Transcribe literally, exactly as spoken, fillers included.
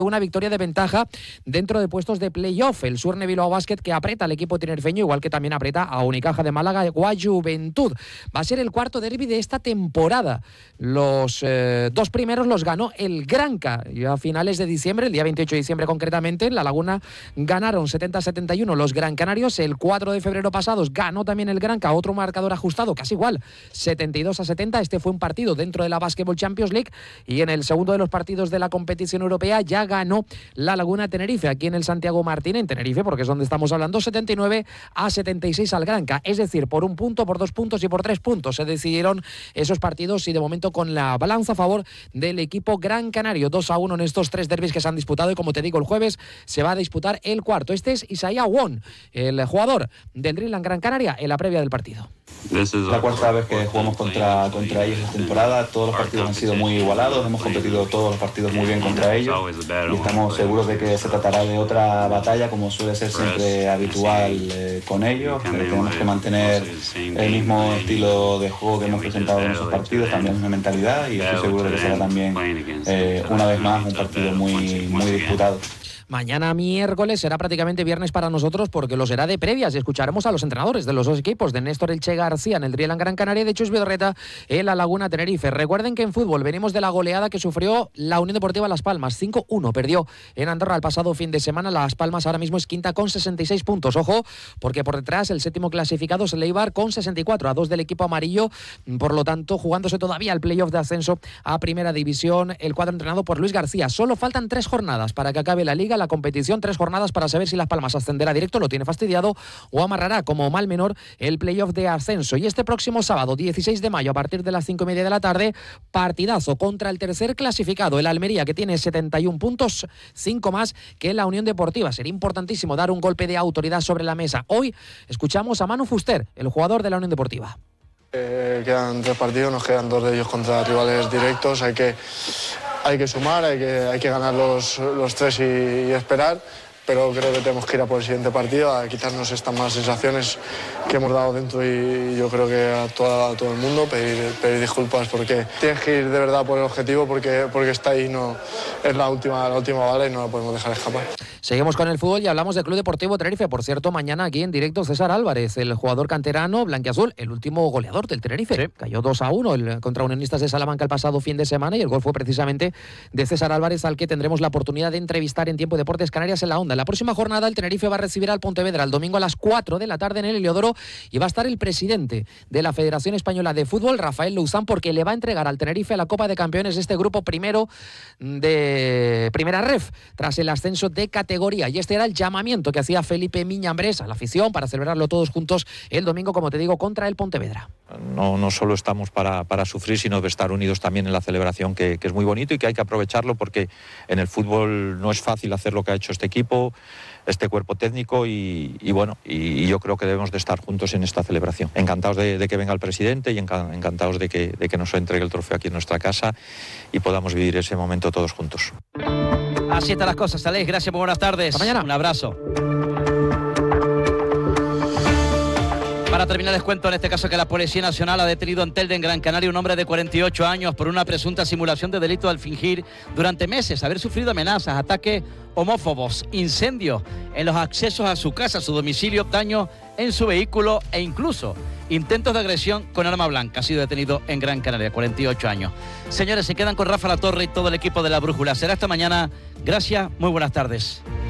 una victoria de ventaja dentro de puestos de playoff. El Surne Bilbao Basket que aprieta al equipo tinerfeño, igual que también aprieta a Unicaja de Málaga o a Juventud. Va a ser el cuarto derbi de esta temporada. Los eh, dos primeros los ganó el Granca. Y a finales de diciembre, el día veintiocho de diciembre concretamente, en La Laguna ganaron setenta a setenta y uno los Gran Canarios. El cuatro de febrero pasados ganó también el Granca, otro marcador ajustado, casi igual, setenta y dos a setenta. Este fue un partido dentro de la Basketball Champions League, y en el segundo de los partidos de la competición europea ya ganó La Laguna Tenerife, aquí en el Santiago Martín, en Tenerife, porque es donde estamos hablando, setenta y nueve a setenta y seis al Granca. Es decir, por un punto, por dos puntos y por tres puntos se decidieron esos partidos, y de momento con la balanza a favor del equipo Gran Canario. dos a uno en estos tres derbis que se han disputado, y como te digo, el jueves se va a disputar el cuarto. Este es Isaiah Won, el jugador del Dreamland Gran Canaria, en la previa del partido. La cuarta vez que jugamos contra, contra ellos esta temporada. Todos los partidos han sido muy igualados, hemos competido todos los partidos muy bien contra ellos, y estamos seguros de que se tratará de otra batalla, como suele ser siempre habitual eh, con ellos. Eh, tenemos que mantener el mismo estilo de juego que hemos presentado en esos partidos, también la misma mentalidad, y estoy seguro de que será también eh, una vez más un partido muy, muy disputado. Mañana miércoles será prácticamente viernes para nosotros, porque lo será de previas, y escucharemos a los entrenadores de los dos equipos, de Néstor Elche García en el Dreamland Gran Canaria y de Chus Vidorreta en La Laguna Tenerife. Recuerden que en fútbol venimos de la goleada que sufrió la Unión Deportiva Las Palmas, cinco uno, perdió en Andorra el pasado fin de semana. Las Palmas ahora mismo es quinta con sesenta y seis puntos, ojo, porque por detrás el séptimo clasificado es el Eibar con sesenta y cuatro, a dos del equipo amarillo, por lo tanto jugándose todavía el playoff de ascenso a Primera División, el cuadro entrenado por Luis García. Solo faltan tres jornadas para que acabe la liga, la competición, tres jornadas para saber si Las Palmas ascenderá directo, lo tiene fastidiado, o amarrará como mal menor el playoff de ascenso. Y este próximo sábado, dieciséis de mayo, a partir de las cinco y media de la tarde, partidazo contra el tercer clasificado, el Almería, que tiene setenta y un puntos, cinco más que la Unión Deportiva. Sería importantísimo dar un golpe de autoridad sobre la mesa. Hoy escuchamos a Manu Fuster, el jugador de la Unión Deportiva. Eh, quedan tres partidos, nos quedan dos de ellos contra rivales directos. Hay que, hay que sumar, hay que, hay que ganar los, los tres y, y esperar, pero creo que tenemos que ir a por el siguiente partido, a quitarnos estas malas sensaciones que hemos dado dentro, y yo creo que a, toda, a todo el mundo pedir, pedir disculpas, porque tienes que ir de verdad por el objetivo, porque, porque está ahí, no, es la última, la última bala y no la podemos dejar escapar. Seguimos con el fútbol y hablamos del Club Deportivo Tenerife. Por cierto, mañana aquí en directo César Álvarez, el jugador canterano blanquiazul, el último goleador del Tenerife. Sí. Cayó dos a uno el, contra Unionistas de Salamanca el pasado fin de semana, y el gol fue precisamente de César Álvarez, al que tendremos la oportunidad de entrevistar en Tiempo de Deportes Canarias en la Onda. En la próxima jornada el Tenerife va a recibir al Pontevedra el domingo a las cuatro de la tarde en el Heliodoro, y va a estar el presidente de la Federación Española de Fútbol, Rafael Louzán, porque le va a entregar al Tenerife la Copa de Campeones de este grupo primero de Primera Ref, tras el ascenso de categoría. Y este era el llamamiento que hacía Felipe Miñambres a la afición para celebrarlo todos juntos el domingo, como te digo, contra el Pontevedra. No, no solo estamos para, para sufrir, sino de estar unidos también en la celebración, que, que es muy bonito y que hay que aprovecharlo, porque en el fútbol no es fácil hacer lo que ha hecho este equipo, este cuerpo técnico, y, y bueno, y, y yo creo que debemos de estar juntos en esta celebración. Encantados de, de que venga el presidente, y encantados de que, de que nos entregue el trofeo aquí en nuestra casa y podamos vivir ese momento todos juntos. Así están las cosas, Alex. Gracias, muy buenas tardes. Hasta mañana. Un abrazo. Para terminar, les cuento en este caso que la Policía Nacional ha detenido en Telde, en Gran Canaria, un hombre de cuarenta y ocho años por una presunta simulación de delito al fingir durante meses haber sufrido amenazas, ataques homófobos, incendios en los accesos a su casa, a su domicilio, daño en su vehículo e incluso intentos de agresión con arma blanca. Ha sido detenido en Gran Canaria, cuarenta y ocho años. Señores, se quedan con Rafa La Torre y todo el equipo de La Brújula. Será esta mañana. Gracias, muy buenas tardes.